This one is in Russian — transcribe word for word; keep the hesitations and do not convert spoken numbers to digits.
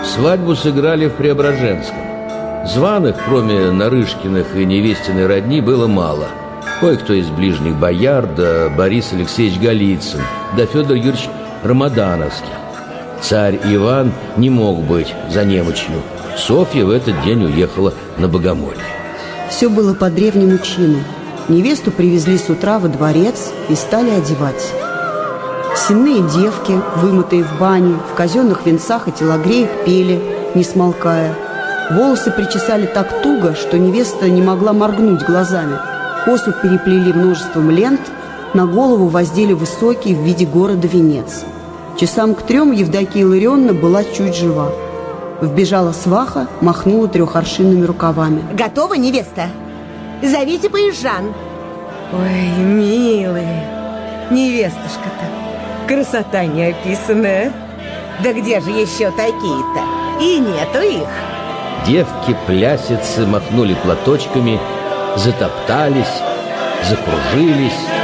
Свадьбу сыграли в Преображенском. Званых, кроме Нарышкиных и невестиной родни, было мало. Кое-кто из ближних бояр, да Борис Алексеевич Голицын, да Федор Юрьевич Рамадановский. Царь Иван не мог быть за немочью. Софья в этот день уехала на богомолье. Все было по древнему чину. Невесту привезли с утра во дворец и стали одевать. Сенные девки, вымытые в бане, в казенных венцах и телогреях пели, не смолкая. Волосы причесали так туго, что невеста не могла моргнуть глазами. Косу переплели множеством лент, на голову воздели высокий в виде города венец. Часам к трем Евдокия Илларионовна была чуть жива. Вбежала сваха, махнула трехоршинными рукавами. Готова, невеста? Зовите поезжан. Ой, милые, невестушка-то, красота неописанная. Да где же еще такие-то? И нету их. Девки-плясицы махнули платочками, затоптались, закружились.